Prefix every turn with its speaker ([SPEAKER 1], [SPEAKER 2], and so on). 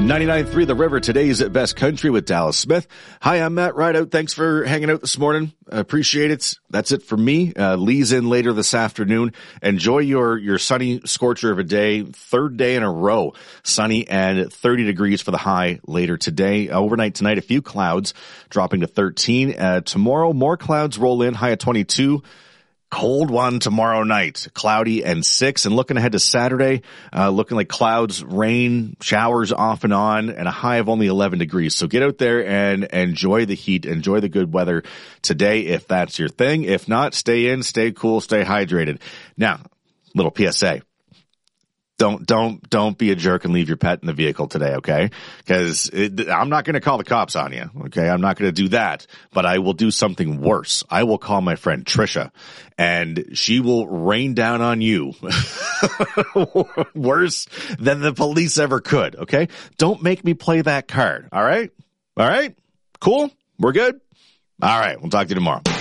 [SPEAKER 1] 99.3 The River, today's Best Country with Dallas Smith. Hi, I'm Matt Rideout. Thanks for hanging out this morning. I appreciate it. That's it for me. Lee's in later this afternoon. Enjoy your sunny scorcher of a day. Third day in a row. Sunny and 30 degrees for the high later today. Overnight tonight, a few clouds dropping to 13. Tomorrow, more clouds roll in, high at 22. Cold one tomorrow night, cloudy and 6. And looking ahead to Saturday, looking like clouds, rain, showers off and on, and a high of only 11 degrees. So get out there and enjoy the heat, enjoy the good weather today if that's your thing. If not, stay in, stay cool, stay hydrated. Now, little PSA. Don't be a jerk and leave your pet in the vehicle today, okay? Because I'm not going to call the cops on you, okay? I'm not going to do that, but I will do something worse. I will call my friend Trisha, and she will rain down on you worse than the police ever could, okay? Don't make me play that card, all right? All right? Cool? We're good? All right, we'll talk to you tomorrow.